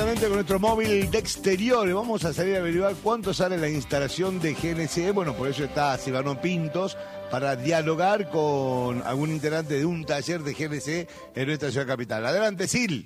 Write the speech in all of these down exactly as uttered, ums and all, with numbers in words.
directamente con nuestro móvil de exteriores. Vamos a salir a averiguar cuánto sale la instalación de G N C. Bueno, por eso está Silvano Pintos, para dialogar con algún integrante de un taller de G N C en nuestra ciudad capital. Adelante, Sil.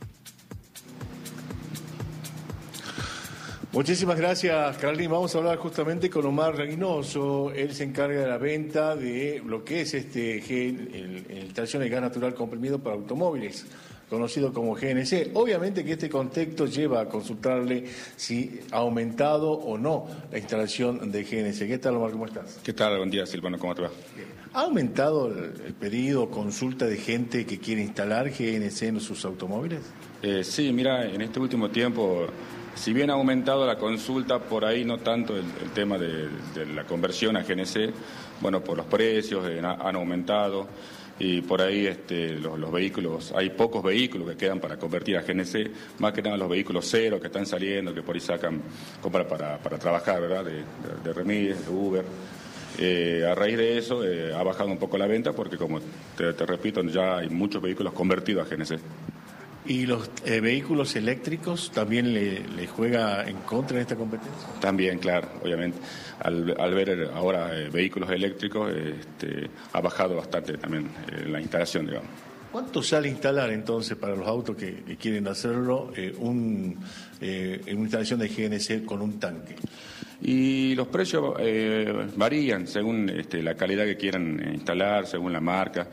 Muchísimas gracias, Carolina. Vamos a hablar justamente con Omar Reynoso. Él se encarga de la venta de lo que es este el, el instalación de gas natural comprimido para automóviles, conocido como G N C. Obviamente que este contexto lleva a consultarle si ha aumentado o no la instalación de G N C. ¿Qué tal, Omar? ¿Cómo estás? ¿Qué tal? Buen día, Silvano. ¿Cómo te va? ¿Ha aumentado el, el pedido o consulta de gente que quiere instalar G N C en sus automóviles? Eh, sí, mira, en este último tiempo, si bien ha aumentado la consulta, por ahí no tanto el, el tema de, de la conversión a G N C, bueno, por los precios eh, han aumentado. Y por ahí este, los, los vehículos, hay pocos vehículos que quedan para convertir a G N C, más que nada los vehículos cero que están saliendo, que por ahí sacan compra para, para trabajar, ¿verdad? De, de, de remis, de Uber. Eh, a raíz de eso eh, ha bajado un poco la venta porque, como te, te repito, ya hay muchos vehículos convertidos a G N C. ¿Y los eh, vehículos eléctricos también le, le juega en contra en esta competencia? También, claro, obviamente. Al, al ver ahora eh, vehículos eléctricos, eh, este, ha bajado bastante también eh, la instalación, digamos. ¿Cuánto sale instalar entonces para los autos que, que quieren hacerlo eh, un, eh, una instalación de G N C con un tanque? Y los precios eh, varían según este, la calidad que quieran instalar, según la marca.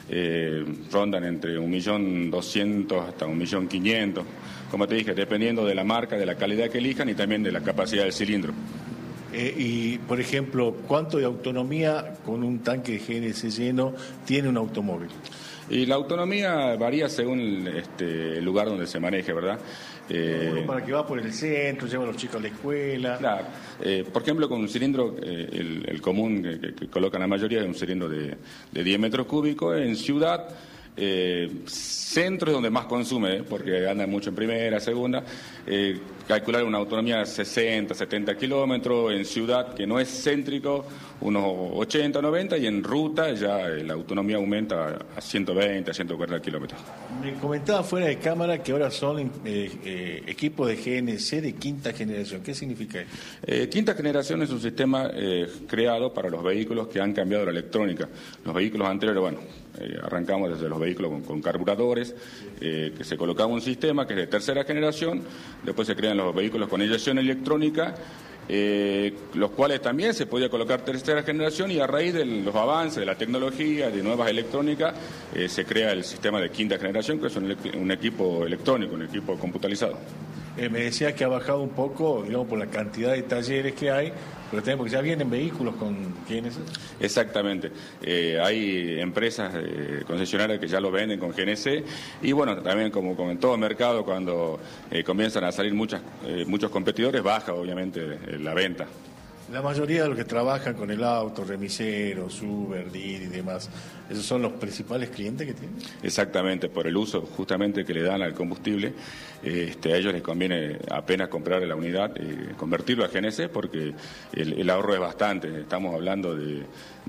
Eh, rondan entre un millón doscientos hasta un millón quinientos, como te dije, dependiendo de la marca, de la calidad que elijan y también de la capacidad del cilindro. Eh, y, por ejemplo, ¿cuánto de autonomía con un tanque de G N C lleno tiene un automóvil? Y la autonomía varía según el, este, el lugar donde se maneje, ¿verdad? Eh, Uno para que va por el centro, lleva a los chicos a la escuela. Claro. Eh, por ejemplo, con un cilindro, eh, el, el común que, que, que colocan la mayoría es un cilindro de, de diez metros cúbicos. En ciudad, eh, centro es donde más consume, ¿eh? Porque anda mucho en primera, segunda. Eh, calcular una autonomía de sesenta, setenta kilómetros. En ciudad, que no es céntrico, unos ochenta, noventa. Y en ruta ya eh, la autonomía aumenta a ciento veinte, a ciento cuarenta kilómetros. Me comentaba fuera de cámara que ahora son eh, eh, equipos de G N C de quinta generación. ¿Qué significa eso? Eh, quinta generación es un sistema eh, creado para los vehículos que han cambiado la electrónica. Los vehículos anteriores, bueno, eh, arrancamos desde los vehículos con, con carburadores, eh, que se colocaba un sistema que es de tercera generación, después se crean los vehículos con inyección electrónica, Eh, los cuales también se podía colocar tercera generación, y a raíz de los avances de la tecnología, de nuevas electrónicas, eh, se crea el sistema de quinta generación, que es un, un equipo electrónico, un equipo computarizado. Eh, me decía que ha bajado un poco, digamos, por la cantidad de talleres que hay, pero también porque ya vienen vehículos con G N C. Exactamente. Eh, hay empresas eh, concesionarias que ya lo venden con G N C, y bueno, también como, como en todo mercado, cuando eh, comienzan a salir muchas, eh, muchos competidores, baja obviamente eh, la venta. La mayoría de los que trabajan con el auto, remiseros, Uber, Didi y demás, ¿esos son los principales clientes que tienen? Exactamente, por el uso justamente que le dan al combustible, este, a ellos les conviene apenas comprar la unidad, eh, convertirlo a G N C, porque el, el ahorro es bastante. Estamos hablando de,